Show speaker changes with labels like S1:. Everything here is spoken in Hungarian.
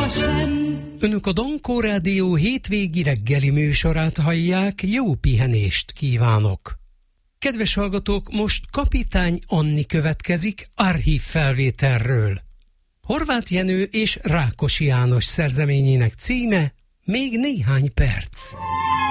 S1: Önök a Dankó Rádió hétvégi reggeli műsorát hallják, jó pihenést kívánok! Kedves hallgatók, most Kapitány Anni következik archív felvételről. Horváth Jenő és Rákosi János szerzeményének címe Még néhány perc.